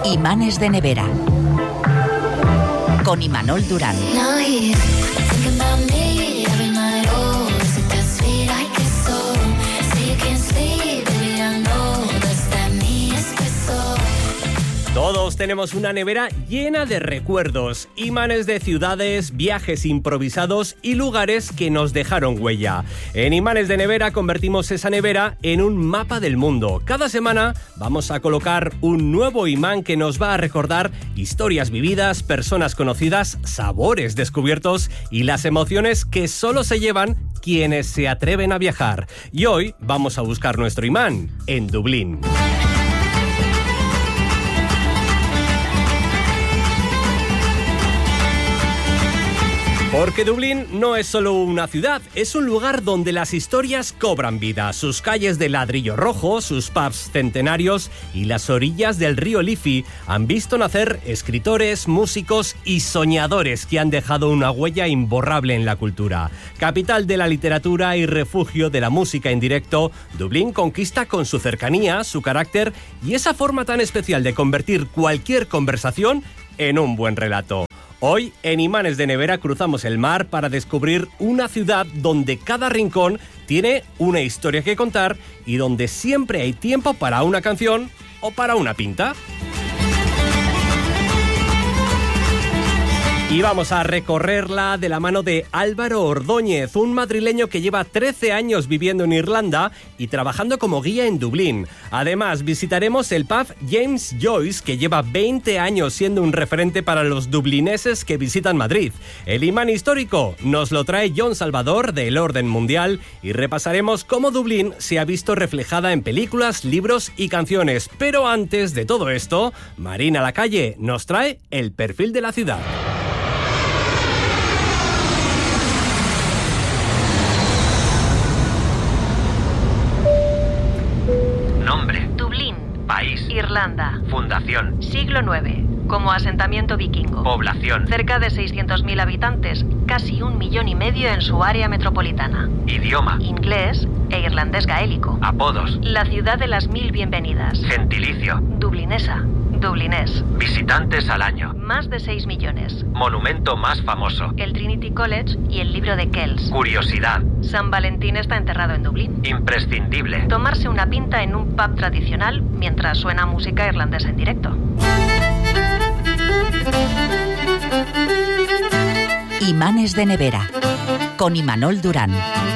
Imanes de nevera. Con Imanol Durán. Todos tenemos una nevera llena de recuerdos, imanes de ciudades, viajes improvisados y lugares que nos dejaron huella. En Imanes de Nevera convertimos esa nevera en un mapa del mundo. Cada semana vamos a colocar un nuevo imán que nos va a recordar historias vividas, personas conocidas, sabores descubiertos y las emociones que solo se llevan quienes se atreven a viajar. Y hoy vamos a buscar nuestro imán en Dublín. Porque Dublín no es solo una ciudad, es un lugar donde las historias cobran vida. Sus calles de ladrillo rojo, sus pubs centenarios y las orillas del río Liffey han visto nacer escritores, músicos y soñadores que han dejado una huella imborrable en la cultura. Capital de la literatura y refugio de la música en directo, Dublín conquista con su cercanía, su carácter y esa forma tan especial de convertir cualquier conversación en un buen relato. Hoy, en Imanes de Nevera, cruzamos el mar para descubrir una ciudad donde cada rincón tiene una historia que contar y donde siempre hay tiempo para una canción o para una pinta. Y vamos a recorrerla de la mano de Álvaro Ordóñez, un madrileño que lleva 13 años viviendo en Irlanda y trabajando como guía en Dublín. Además, visitaremos el pub James Joyce, que lleva 20 años siendo un referente para los dublineses que visitan Madrid. El imán histórico nos lo trae John Salvador, del Orden Mundial, y repasaremos cómo Dublín se ha visto reflejada en películas, libros y canciones. Pero antes de todo esto, Marina Lacalle nos trae el perfil de la ciudad. Nombre. Dublín. País. Irlanda. Fundación. Siglo IX. Como asentamiento vikingo. Población. Cerca de 600.000 habitantes, casi 1,5 millones en su área metropolitana. Idioma. Inglés e irlandés gaélico. Apodos. La ciudad de las 1000 bienvenidas. Gentilicio. Dublinesa. Dublinés. Visitantes al año. Más de 6 millones. Monumento más famoso. El Trinity College y el libro de Kells. Curiosidad. San Valentín está enterrado en Dublín. Imprescindible. Tomarse una pinta en un pub tradicional mientras suena música irlandesa en directo. Imanes de Nevera, con Imanol Durán.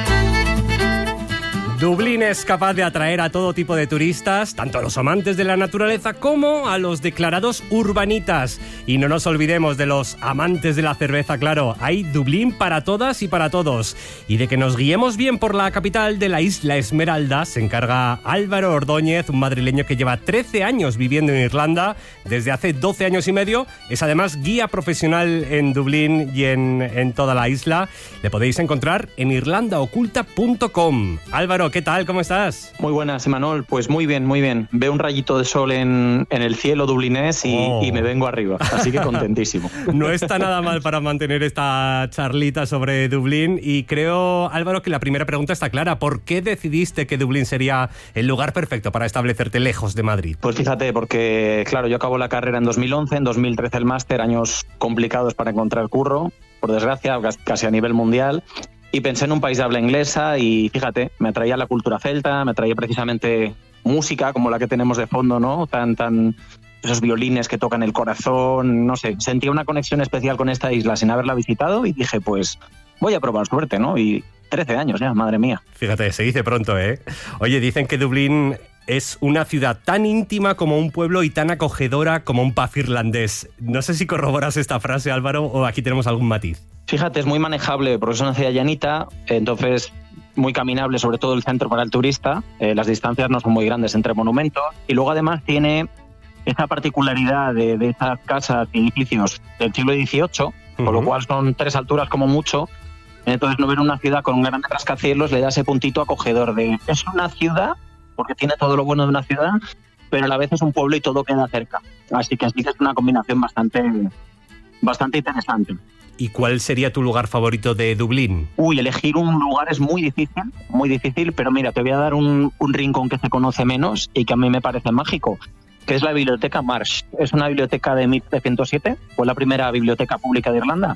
Dublín es capaz de atraer a todo tipo de turistas, tanto a los amantes de la naturaleza como a los declarados urbanitas. Y no nos olvidemos de los amantes de la cerveza, claro. Hay Dublín para todas y para todos. Y de que nos guiemos bien por la capital de la isla Esmeralda se encarga Álvaro Ordóñez, un madrileño que lleva 13 años viviendo en Irlanda. Desde hace 12 años y medio es además guía profesional en Dublín y en toda la isla. Le podéis encontrar en irlandaoculta.com. Álvaro, ¿qué tal? ¿Cómo estás? Muy buenas, Imanol. Pues muy bien, muy bien. Veo un rayito de sol en el cielo dublinés y me vengo arriba, así que contentísimo. No está nada mal para mantener esta charlita sobre Dublín y creo, Álvaro, que la primera pregunta está clara. ¿Por qué decidiste que Dublín sería el lugar perfecto para establecerte lejos de Madrid? Pues fíjate, porque claro, yo acabo la carrera en 2011, en 2013 el máster, años complicados para encontrar curro, por desgracia, casi a nivel mundial. Y pensé en un país de habla inglesa y fíjate, me atraía la cultura celta, me atraía precisamente música como la que tenemos de fondo, ¿no? Esos violines que tocan el corazón, no sé, sentía una conexión especial con esta isla sin haberla visitado y dije, pues voy a probar suerte, ¿no? Y 13 años ya, madre mía. Fíjate, se dice pronto, ¿eh? Oye, dicen que Dublín es una ciudad tan íntima como un pueblo y tan acogedora como un pub irlandés. No sé si corroboras esta frase, Álvaro, o aquí tenemos algún matiz. Fíjate, es muy manejable porque es una ciudad llanita, entonces muy caminable, sobre todo el centro para el turista. Las distancias no son muy grandes entre monumentos y luego además tiene esa particularidad de esas casas y edificios del siglo XVIII, con lo cual son 3 alturas como mucho. Entonces no ver una ciudad con un gran rascacielos le da ese puntito acogedor de es una ciudad porque tiene todo lo bueno de una ciudad, pero a la vez es un pueblo y todo queda cerca. Así que sí que es una combinación bastante interesante. ¿Y cuál sería tu lugar favorito de Dublín? Elegir un lugar es muy difícil, pero mira, te voy a dar un rincón que se conoce menos y que a mí me parece mágico, que que es la Biblioteca Marsh. Es una biblioteca de 1707, fue la primera biblioteca pública de Irlanda.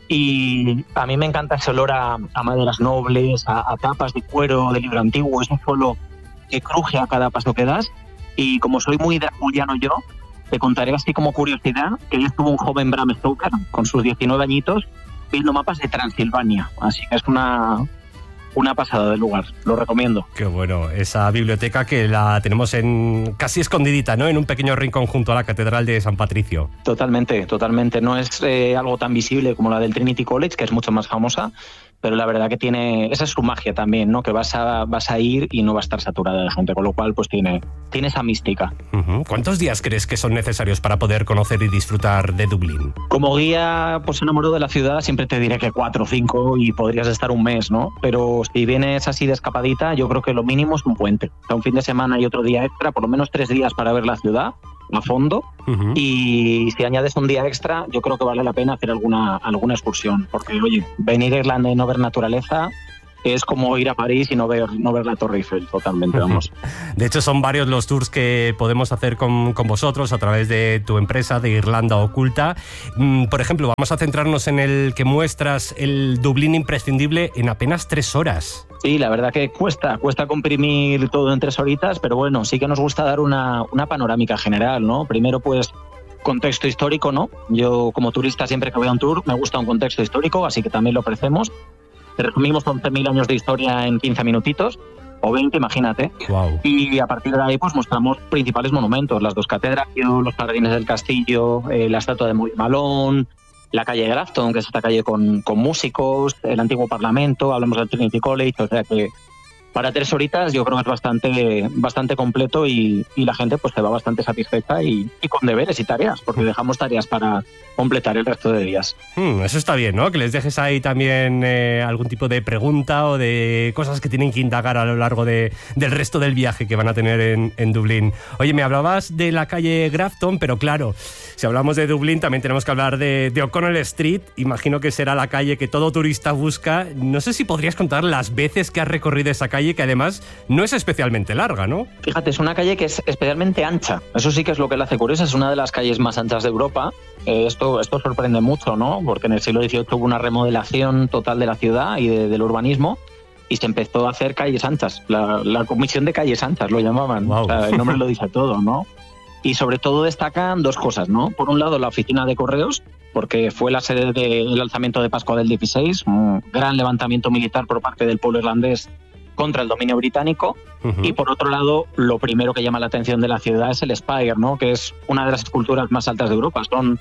Y a mí me encanta ese olor a maderas nobles, a tapas de cuero, de libro antiguo, ese suelo que cruje a cada paso que das. Y como soy muy draculiano yo, te contaré así como curiosidad que ya estuvo un joven Bram Stoker con sus 19 añitos viendo mapas de Transilvania. Así que es una pasada del lugar, lo recomiendo. Qué bueno, esa biblioteca que la tenemos casi escondidita, ¿no? En un pequeño rincón junto a la Catedral de San Patricio. Totalmente. No es algo tan visible como la del Trinity College, que es mucho más famosa, pero la verdad que esa es su magia también, ¿no? Que vas a ir y no va a estar saturada de gente, con lo cual pues tiene esa mística. Uh-huh. ¿Cuántos días crees que son necesarios para poder conocer y disfrutar de Dublín? Como guía, pues enamorado de la ciudad, siempre te diré que 4 o 5 y podrías estar un mes, ¿no? Pero si vienes así de escapadita, yo creo que lo mínimo es un puente. O sea, un fin de semana y otro día extra, por lo menos 3 días para ver la ciudad a fondo. Uh-huh. Y si añades un día extra, yo creo que vale la pena hacer alguna excursión, porque oye, venir a Irlanda y no ver naturaleza es como ir a París y no ver la Torre Eiffel, totalmente, vamos. De hecho, son varios los tours que podemos hacer con vosotros a través de tu empresa de Irlanda Oculta. Por ejemplo, vamos a centrarnos en el que muestras el Dublín imprescindible en apenas 3 horas. Sí, la verdad que cuesta comprimir todo en 3 horitas, pero bueno, sí que nos gusta dar una panorámica general, ¿no? Primero, pues, contexto histórico, ¿no? Yo, como turista, siempre que voy a un tour, me gusta un contexto histórico, así que también lo ofrecemos. Resumimos 11.000 años de historia en 15 minutitos, o 20, imagínate. Wow. Y a partir de ahí pues mostramos principales monumentos, las 2 catedrales, los jardines del castillo, la estatua de Molly Malone, la calle Grafton, que es esta calle con músicos, el antiguo Parlamento, hablamos del Trinity College, o sea que para 3 horitas yo creo que es bastante completo y la gente pues se va bastante satisfecha y con deberes y tareas, porque dejamos tareas para completar el resto de días. Eso está bien, ¿no? Que les dejes ahí también algún tipo de pregunta o de cosas que tienen que indagar a lo largo del resto del viaje que van a tener en Dublín. Oye, me hablabas de la calle Grafton, pero claro, si hablamos de Dublín también tenemos que hablar de O'Connell Street. Imagino que será la calle que todo turista busca. No sé si podrías contar las veces que has recorrido esa calle, que además no es especialmente larga, ¿no? Fíjate, es una calle que es especialmente ancha. Eso sí que es lo que la hace curiosa. Es una de las calles más anchas de Europa. Esto sorprende mucho, ¿no? Porque en el siglo XVIII hubo una remodelación total de la ciudad y del urbanismo y se empezó a hacer calles anchas. La Comisión de Calles Anchas lo llamaban. Wow. O sea, el nombre lo dice todo, ¿no? Y sobre todo destacan 2 cosas, ¿no? Por un lado, la oficina de correos, porque fue la sede del alzamiento de Pascua del 16, un gran levantamiento militar por parte del pueblo irlandés contra el dominio británico. Uh-huh. Y por otro lado, lo primero que llama la atención de la ciudad es el Spire, ¿no? Que es una de las esculturas más altas de Europa. Son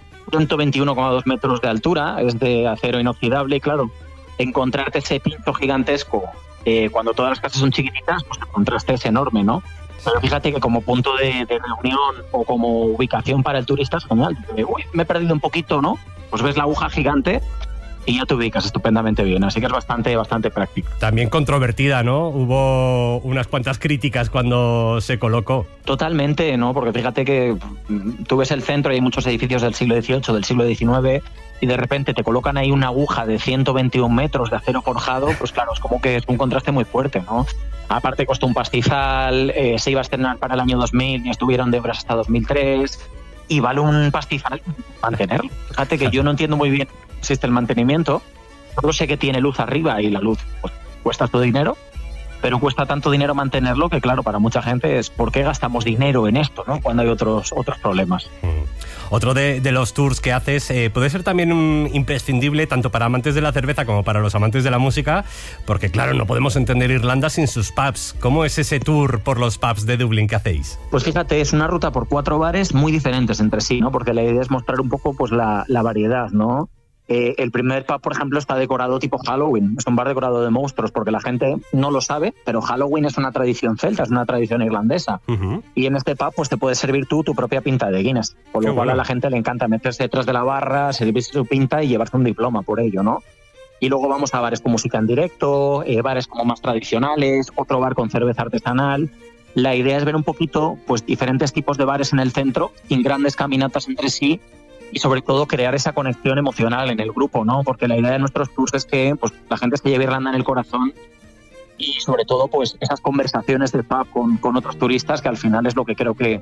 121,2 metros de altura, es de acero inoxidable y claro, encontrarte ese pincho gigantesco cuando todas las casas son chiquititas, pues el contraste es enorme, ¿no? Pero fíjate que como punto de reunión o como ubicación para el turista es genial. Uy, me he perdido un poquito, ¿no? Pues ves la aguja gigante y ya te ubicas estupendamente bien, así que es bastante práctico. También controvertida, ¿no? Hubo unas cuantas críticas cuando se colocó. Totalmente, ¿no? Porque fíjate que tú ves el centro y hay muchos edificios del siglo XVIII, del siglo XIX, y de repente te colocan ahí una aguja de 121 metros de acero forjado, pues claro, es como que es un contraste muy fuerte, ¿no? Aparte costó un pastizal, se iba a estrenar para el año 2000 y estuvieron de obras hasta 2003, y vale un pastizal mantenerlo. Fíjate que yo no entiendo muy bien cómo existe el mantenimiento, solo sé que tiene luz arriba y la luz pues, cuesta todo dinero, pero cuesta tanto dinero mantenerlo que claro, para mucha gente es ¿por qué gastamos dinero en esto, ¿no? Cuando hay otros problemas? Otro de los tours que haces puede ser también imprescindible tanto para amantes de la cerveza como para los amantes de la música, porque claro, no podemos entender Irlanda sin sus pubs. ¿Cómo es ese tour por los pubs de Dublín que hacéis? Pues fíjate, es una ruta por 4 bares muy diferentes entre sí, ¿no? Porque la idea es mostrar un poco pues la variedad, ¿no? El primer pub, por ejemplo, está decorado tipo Halloween. Es un bar decorado de monstruos, porque la gente no lo sabe, pero Halloween es una tradición celta, es una tradición irlandesa. Uh-huh. Y en este pub pues te puedes servir tú tu propia pinta de Guinness. Por lo cual a la gente le encanta meterse detrás de la barra, servirse su pinta y llevarse un diploma por ello, ¿no? Y luego vamos a bares con música en directo, bares como más tradicionales, otro bar con cerveza artesanal. La idea es ver un poquito pues diferentes tipos de bares en el centro, sin grandes caminatas entre sí, y sobre todo crear esa conexión emocional en el grupo, ¿no? Porque la idea de nuestros tours es que pues, la gente se lleve Irlanda en el corazón y sobre todo pues esas conversaciones de pub con otros turistas, que al final es lo que creo que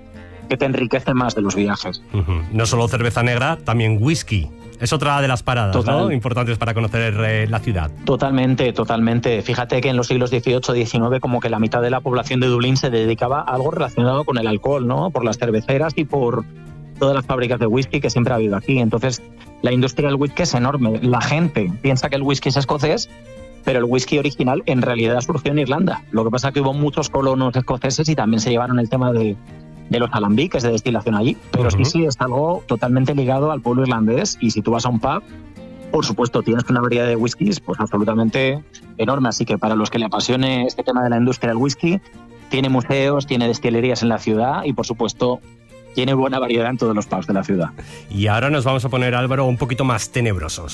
que te enriquece más de los viajes. No solo cerveza negra, también whisky. Es otra de las paradas, ¿no?, importantes para conocer la ciudad. Totalmente. Fíjate que en los siglos XVIII, XIX, como que la mitad de la población de Dublín se dedicaba a algo relacionado con el alcohol, ¿no? Por las cerveceras y por todas las fábricas de whisky que siempre ha habido aquí. Entonces, la industria del whisky es enorme. La gente piensa que el whisky es escocés, pero el whisky original en realidad surgió en Irlanda. Lo que pasa es que hubo muchos colonos escoceses y también se llevaron el tema de los alambiques de destilación allí. Pero sí, es algo totalmente ligado al pueblo irlandés, y si tú vas a un pub, por supuesto, tienes una variedad de whiskies pues absolutamente enorme. Así que para los que le apasione este tema de la industria del whisky, tiene museos, tiene destilerías en la ciudad y, por supuesto, tiene buena variedad en todos los pubs de la ciudad. Y ahora nos vamos a poner, Álvaro, un poquito más tenebrosos.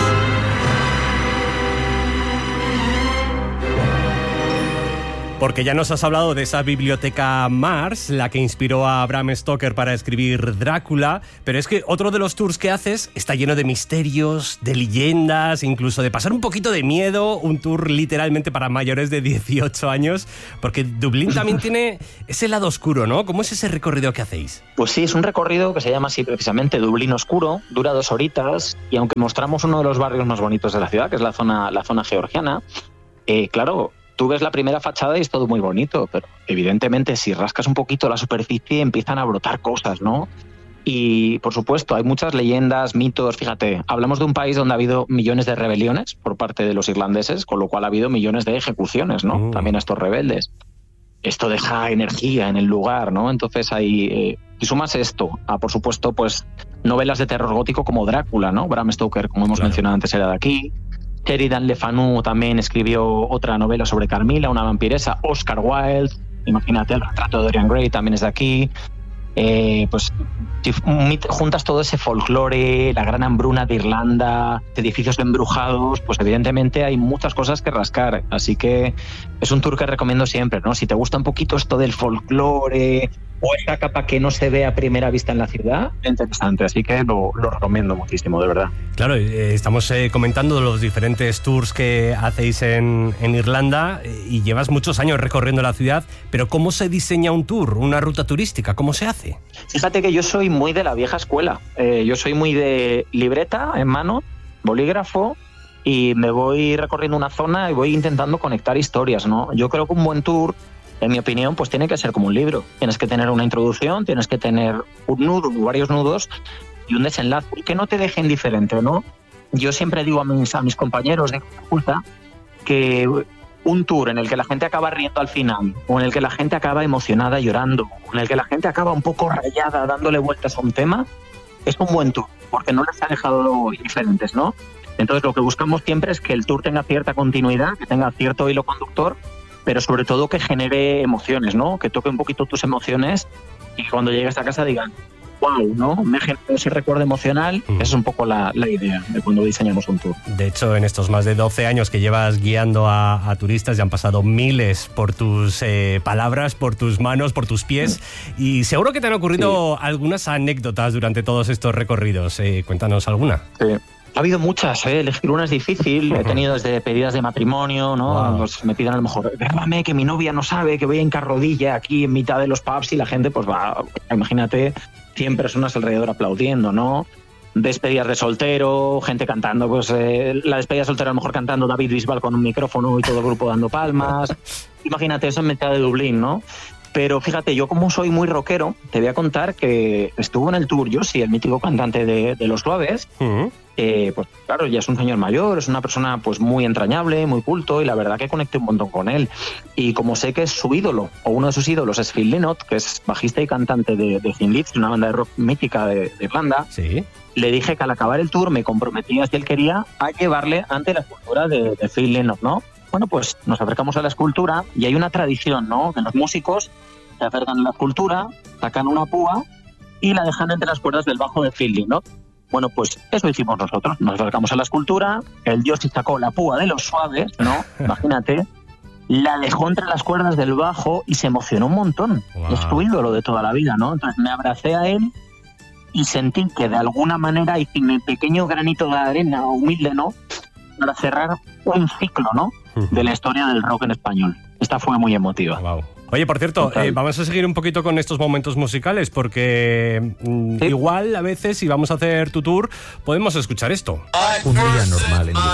Porque ya nos has hablado de esa biblioteca Mars, la que inspiró a Bram Stoker para escribir Drácula, pero es que otro de los tours que haces está lleno de misterios, de leyendas, incluso de pasar un poquito de miedo, un tour literalmente para mayores de 18 años, porque Dublín también tiene ese lado oscuro, ¿no? ¿Cómo es ese recorrido que hacéis? Pues sí, es un recorrido que se llama así precisamente Dublín Oscuro, dura 2 horitas, y aunque mostramos uno de los barrios más bonitos de la ciudad, que es la zona georgiana, claro, tú ves la primera fachada y es todo muy bonito, pero evidentemente si rascas un poquito la superficie empiezan a brotar cosas, ¿no? Y por supuesto hay muchas leyendas, mitos. Fíjate, hablamos de un país donde ha habido millones de rebeliones por parte de los irlandeses, con lo cual ha habido millones de ejecuciones, ¿no? También a estos rebeldes. Esto deja energía en el lugar, ¿no? Entonces hay... y sumas esto a, por supuesto, pues novelas de terror gótico como Drácula, ¿no? Bram Stoker, como hemos mencionado antes, era de aquí. Sheridan Le Fanu también escribió otra novela sobre Carmila, una vampiresa. Oscar Wilde, imagínate, el retrato de Dorian Gray también es de aquí. Pues si juntas todo ese folclore, la gran hambruna de Irlanda, edificios embrujados, pues evidentemente hay muchas cosas que rascar. Así que es un tour que recomiendo siempre, ¿no? Si te gusta un poquito esto del folclore o esa capa que no se ve a primera vista en la ciudad, es interesante. Así que lo recomiendo muchísimo, de verdad. Claro, estamos comentando los diferentes tours que hacéis en Irlanda, y llevas muchos años recorriendo la ciudad, pero ¿cómo se diseña un tour, una ruta turística? ¿Cómo se hace? Fíjate que yo soy muy de la vieja escuela. Yo soy muy de libreta en mano, bolígrafo, y me voy recorriendo una zona y voy intentando conectar historias, ¿no? Yo creo que un buen tour, en mi opinión, pues tiene que ser como un libro. Tienes que tener una introducción, tienes que tener un nudo, varios nudos y un desenlace que no te deje indiferente, ¿no? Yo siempre digo a mis compañeros de facultad que un tour en el que la gente acaba riendo al final, o en el que la gente acaba emocionada llorando, o en el que la gente acaba un poco rayada dándole vueltas a un tema, es un buen tour, porque no les ha dejado indiferentes, ¿no? Entonces lo que buscamos siempre es que el tour tenga cierta continuidad, que tenga cierto hilo conductor, pero sobre todo que genere emociones, ¿no? Que toque un poquito tus emociones y que cuando llegues a casa digan, wow, ¿no? Me genera ese recuerdo emocional. Esa es un poco la idea de cuando diseñamos un tour. De hecho, en estos más de 12 años que llevas guiando a turistas, ya han pasado miles por tus palabras, por tus manos, por tus pies, y seguro que te han ocurrido algunas anécdotas durante todos estos recorridos. Cuéntanos alguna. Sí. Ha habido muchas, elegir una es difícil. He tenido desde pedidas de matrimonio, ¿no? Wow. Pues me piden a lo mejor, grábame que mi novia no sabe que voy en carrodilla aquí en mitad de los pubs, y la gente pues va, imagínate, 100 personas alrededor aplaudiendo, ¿no? Despedidas de soltero, gente cantando, pues la despedida de soltero a lo mejor cantando David Bisbal con un micrófono y todo el grupo dando palmas. Imagínate eso en mitad de Dublín, ¿no? Pero fíjate, yo como soy muy rockero, te voy a contar que estuvo en el tour Josie, el mítico cantante de Los Suaves. Pues claro, ya es un señor mayor, es una persona pues muy entrañable, muy culto, y la verdad que conecté un montón con él. Y como sé que es su ídolo, o uno de sus ídolos es Phil Lynott, que es bajista y cantante de Thin Lips, una banda de rock mítica de Irlanda, ¿Sí? Le dije que al acabar el tour me comprometía, si él quería, a llevarle ante la escultura de Phil Lynott, ¿no? Bueno, pues nos acercamos a la escultura y hay una tradición, ¿no? Que los músicos se acercan a la escultura, sacan una púa y la dejan entre las cuerdas del bajo de Phil Lynott, ¿no? Bueno, pues eso hicimos nosotros. Nos acercamos a la escultura, el Josie sacó la púa de Los Suaves, ¿no? Imagínate, la dejó entre las cuerdas del bajo y se emocionó un montón. Wow. Es su ídolo de toda la vida, ¿no? Entonces me abracé a él y sentí que de alguna manera hice mi pequeño granito de arena humilde, ¿no? Para cerrar un ciclo, ¿no? De la historia del rock en español. Esta fue muy emotiva. Wow. Oye, por cierto, vamos a seguir un poquito con estos momentos musicales porque igual a veces si vamos a hacer tu tour podemos escuchar esto. Un día normal en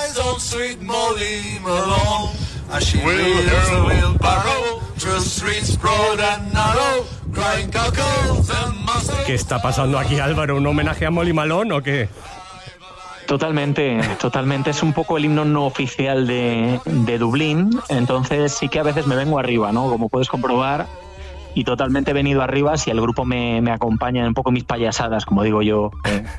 ¿Qué está pasando aquí, Álvaro? ¿Un homenaje a Molly Malone o qué? Totalmente. Es un poco el himno no oficial de Dublín, entonces sí que a veces me vengo arriba, ¿no? Como puedes comprobar, y totalmente he venido arriba si el grupo me acompaña en un poco mis payasadas, como digo yo,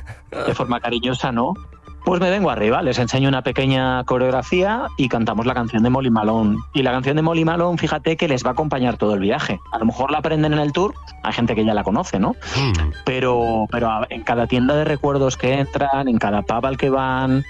de forma cariñosa, ¿no? Pues me vengo arriba, les enseño una pequeña coreografía y cantamos la canción de Molly Malone. Y la canción de Molly Malone, fíjate que les va a acompañar todo el viaje. A lo mejor la aprenden en el tour, hay gente que ya la conoce, ¿no? Pero en cada tienda de recuerdos que entran, en cada pub al que van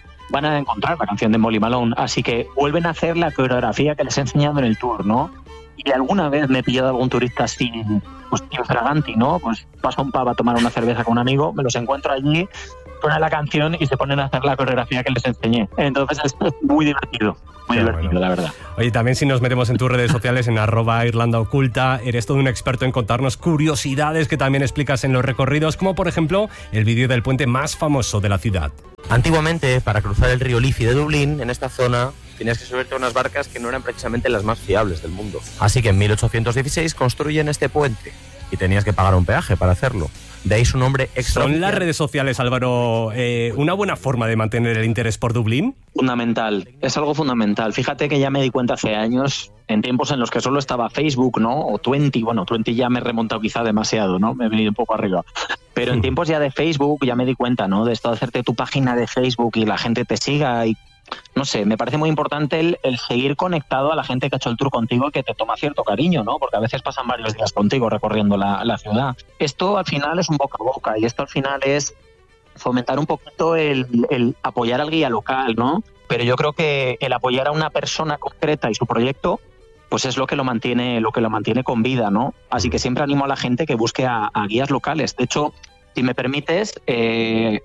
a encontrar la canción de Molly Malone. Así que vuelven a hacer la coreografía que les he enseñado en el tour, ¿no? Y alguna vez me he pillado a algún turista así, pues infraganti, ¿no? Pues paso a un pub a tomar una cerveza con un amigo, me los encuentro allí, suena la canción y se ponen a hacer la coreografía que les enseñé. Entonces es muy divertido, la verdad. Oye, también si nos metemos en tus redes sociales, en @IrlandaOculta, eres todo un experto en contarnos curiosidades que también explicas en los recorridos, como por ejemplo el vídeo del puente más famoso de la ciudad. Antiguamente, para cruzar el río Liffey de Dublín, en esta zona tenías que subirte a unas barcas que no eran precisamente las más fiables del mundo. Así que en 1816 construyen este puente y tenías que pagar un peaje para hacerlo. De ahí su nombre extraoficial. ¿Son las redes sociales, Álvaro, una buena forma de mantener el interés por Dublín? Fundamental, es algo fundamental. Fíjate que ya me di cuenta hace años, en tiempos en los que solo estaba Facebook, ¿no? O Twenty, bueno, Twenty ya me he remontado quizá demasiado, ¿no? Me he venido un poco arriba. Pero en tiempos ya de Facebook ya me di cuenta, ¿no? De esto de hacerte tu página de Facebook y la gente te siga y no sé, me parece muy importante el seguir conectado a la gente que ha hecho el tour contigo y que te toma cierto cariño, ¿no? Porque a veces pasan varios días contigo recorriendo la ciudad. Esto al final es un boca a boca y esto al final es fomentar un poquito el apoyar al guía local, ¿no? Pero yo creo que el apoyar a una persona concreta y su proyecto pues es lo que lo mantiene con vida, ¿no? Así que siempre animo a la gente que busque a guías locales. De hecho, si me permites, hay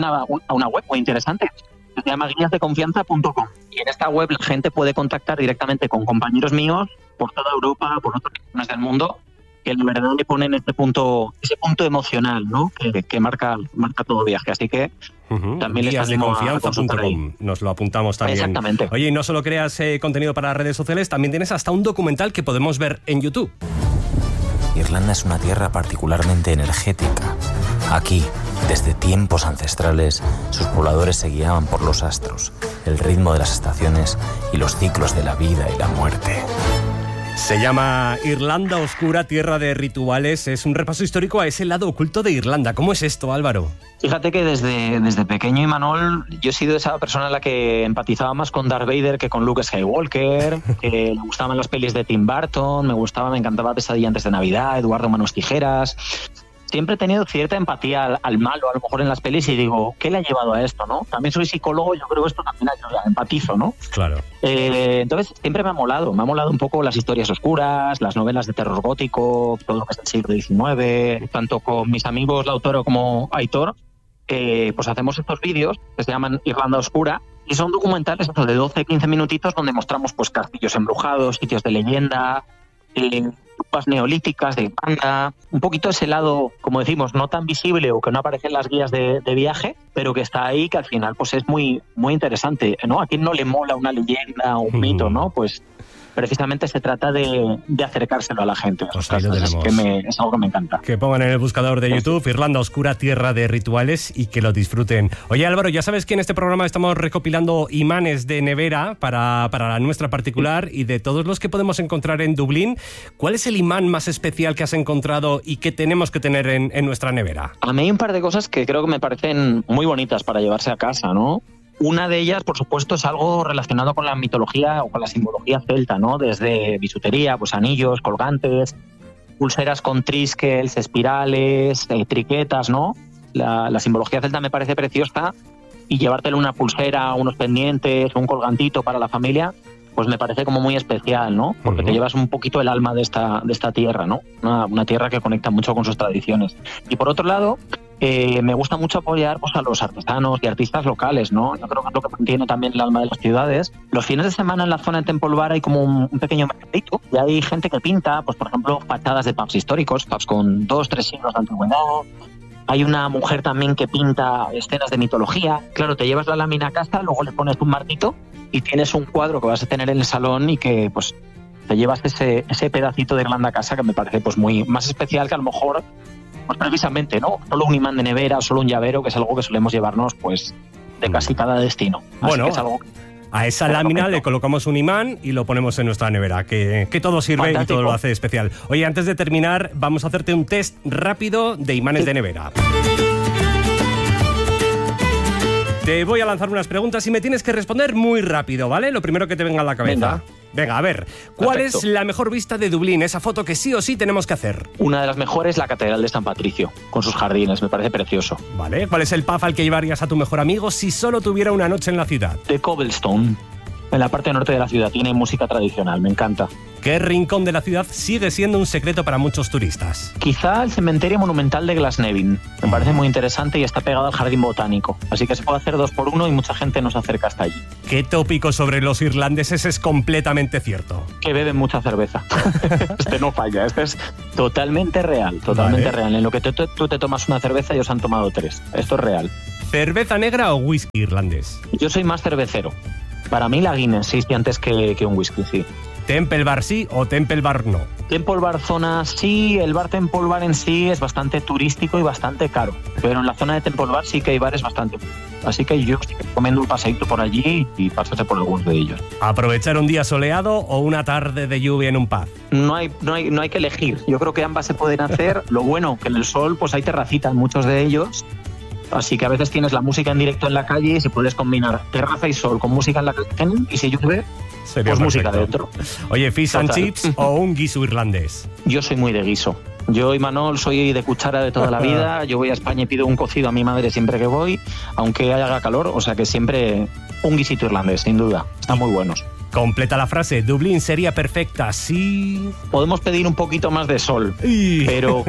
una web muy interesante que se llama guiasdeconfianza.com y en esta web la gente puede contactar directamente con compañeros míos por toda Europa, por otras regiones del mundo, que la verdad le ponen ese punto emocional, ¿no? que marca todo viaje. Así que también les animo a consultar ahí. Nos lo apuntamos también. Exactamente. Oye, y no solo creas contenido para las redes sociales, también tienes hasta un documental que podemos ver en YouTube. Irlanda es una tierra particularmente energética. Aquí, desde tiempos ancestrales, sus pobladores se guiaban por los astros, el ritmo de las estaciones y los ciclos de la vida y la muerte. Se llama Irlanda Oscura, tierra de rituales. Es un repaso histórico a ese lado oculto de Irlanda. ¿Cómo es esto, Álvaro? Fíjate que desde pequeño, Imanol, yo he sido esa persona en la que empatizaba más con Darth Vader que con Luke Skywalker, que me gustaban las pelis de Tim Burton, me encantaba Pesadilla antes de Navidad, Eduardo Manos Tijeras. Siempre he tenido cierta empatía al malo, a lo mejor en las pelis, y digo, ¿qué le ha llevado a esto, no? También soy psicólogo, yo creo que esto también ayuda, empatizo, ¿no? Claro. Entonces, siempre me ha molado un poco las historias oscuras, las novelas de terror gótico, todo lo que es el siglo XIX, tanto con mis amigos Lautaro como Aitor, pues hacemos estos vídeos que se llaman Irlanda Oscura, y son documentales de 12-15 minutitos donde mostramos pues castillos embrujados, sitios de leyenda, tumbas neolíticas de Irlanda, un poquito ese lado, como decimos, no tan visible o que no aparece en las guías de viaje, pero que está ahí, que al final pues es muy, muy interesante, ¿no? ¿A quién no le mola una leyenda o un mito, no? Pues precisamente se trata de acercárselo a la gente. Pues ahí lo tenemos. Es algo que me encanta. Que pongan en el buscador de YouTube Irlanda Oscura, tierra de rituales, y que lo disfruten. Oye, Álvaro, ya sabes que en este programa estamos recopilando imanes de nevera para la nuestra particular, y de todos los que podemos encontrar en Dublín, ¿cuál es el imán más especial que has encontrado y que tenemos que tener en nuestra nevera? A mí hay un par de cosas que creo que me parecen muy bonitas para llevarse a casa, ¿no? Una de ellas, por supuesto, es algo relacionado con la mitología o con la simbología celta, ¿no? Desde bisutería, pues anillos, colgantes, pulseras con trisquels, espirales, triquetas, ¿no? La simbología celta me parece preciosa, y llevártelo una pulsera, unos pendientes, un colgantito para la familia, pues me parece como muy especial, ¿no? Porque te llevas un poquito el alma de esta tierra, ¿no? Una tierra que conecta mucho con sus tradiciones. Y por otro lado, me gusta mucho apoyar pues, a los artesanos y artistas locales, ¿no? Yo creo que es lo que mantiene también el alma de las ciudades. Los fines de semana en la zona de Temple Bar hay como un pequeño mercadito y hay gente que pinta, pues por ejemplo, fachadas de pubs históricos, pubs con 2-3 siglos de antigüedad. Hay una mujer también que pinta escenas de mitología. Claro, te llevas la lámina a casa, luego le pones un martito y tienes un cuadro que vas a tener en el salón y que pues te llevas ese pedacito de Irlanda a casa que me parece pues muy más especial que a lo mejor pues precisamente, ¿no? Solo un imán de nevera, solo un llavero, que es algo que solemos llevarnos pues de casi cada destino. Así bueno, que es algo... A esa lámina le colocamos un imán y lo ponemos en nuestra nevera, que todo sirve. Fantástico. Y todo lo hace especial. Oye, antes de terminar, vamos a hacerte un test rápido de imanes de nevera. Te voy a lanzar unas preguntas y me tienes que responder muy rápido, ¿vale? Lo primero que te venga a la cabeza. Venga, a ver. ¿Cuál Perfecto. es la mejor vista de Dublín? Esa foto que sí o sí tenemos que hacer. Una de las mejores, la Catedral de San Patricio, con sus jardines. Me parece precioso. Vale. ¿Cuál es el pub al que llevarías a tu mejor amigo si solo tuviera una noche en la ciudad? The Cobblestone, en la parte norte de la ciudad. Tiene música tradicional, me encanta. ¿Qué rincón de la ciudad sigue siendo un secreto para muchos turistas? Quizá el cementerio monumental de Glasnevin. Me parece muy interesante y está pegado al jardín botánico. Así que se puede hacer 2x1 y mucha gente nos acerca hasta allí. ¿Qué tópico sobre los irlandeses es completamente cierto? Que beben mucha cerveza. Este no falla, este es totalmente real, totalmente real. En lo que tú te tomas una cerveza, ellos han tomado 3. Esto es real. ¿Cerveza negra o whisky irlandés? Yo soy más cervecero. Para mí la Guinness, sí, antes que un whisky, sí. ¿Temple Bar sí o Temple Bar no? Temple Bar zona sí, el bar Temple Bar en sí es bastante turístico y bastante caro. Pero en la zona de Temple Bar sí que hay bares bastante. Así que yo sí que recomiendo un paseíto por allí y pasarse por algunos de ellos. ¿Aprovechar un día soleado o una tarde de lluvia en un pub? No hay que elegir. Yo creo que ambas se pueden hacer. Lo bueno, que en el sol pues hay terracita en muchos de ellos. Así que a veces tienes la música en directo en la calle y si puedes combinar terraza y sol con música en la calle y si llueve, sería pues perfecto. Música dentro. Oye, fish and chips o un guiso irlandés. Yo soy muy de guiso. Yo, Imanol, soy de cuchara de toda la vida. Yo voy a España y pido un cocido a mi madre siempre que voy, aunque haga calor. O sea que siempre un guisito irlandés, sin duda. Están muy buenos. Completa la frase. Dublín sería perfecta si... Podemos pedir un poquito más de sol, pero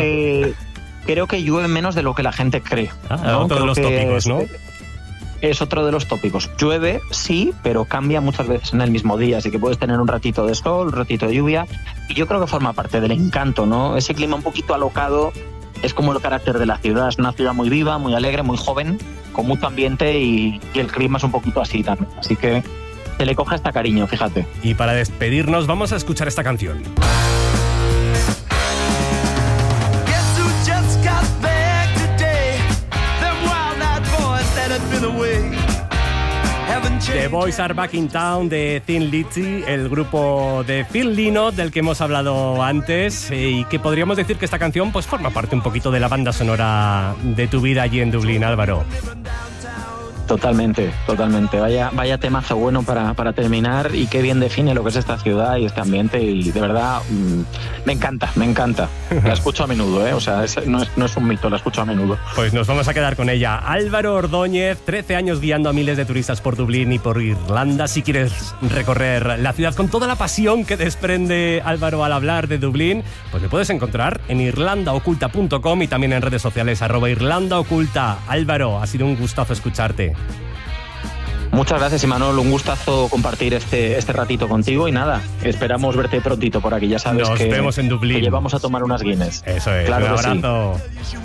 creo que llueve menos de lo que la gente cree. ¿no? Otro de los tópicos, ¿no? Es otro de los tópicos. Llueve, sí, pero cambia muchas veces en el mismo día, así que puedes tener un ratito de sol, un ratito de lluvia, y yo creo que forma parte del encanto, ¿no? Ese clima un poquito alocado es como el carácter de la ciudad. Es una ciudad muy viva, muy alegre, muy joven, con mucho ambiente y el clima es un poquito así también. Así que se le coge hasta cariño, fíjate. Y para despedirnos vamos a escuchar esta canción. The Boys Are Back in Town de Thin Lizzy, el grupo de Phil Lynott del que hemos hablado antes y que podríamos decir que esta canción pues forma parte un poquito de la banda sonora de tu vida allí en Dublín, Álvaro. Totalmente. Vaya temazo bueno para terminar y qué bien define lo que es esta ciudad y este ambiente y de verdad me encanta. La escucho a menudo, o sea, no es un mito, la escucho a menudo. Pues nos vamos a quedar con ella. Álvaro Ordóñez, 13 años guiando a miles de turistas por Dublín y por Irlanda. Si quieres recorrer la ciudad con toda la pasión que desprende Álvaro al hablar de Dublín, pues me puedes encontrar en irlandaoculta.com y también en redes sociales @irlandaoculta. Álvaro, ha sido un gustazo escucharte. Muchas gracias, Imanol. Un gustazo compartir este ratito contigo y nada, esperamos verte prontito por aquí. Ya sabes Nos que vemos en Dublín. Que llevamos a tomar unas Guinness. Eso es, claro, un abrazo. Sí.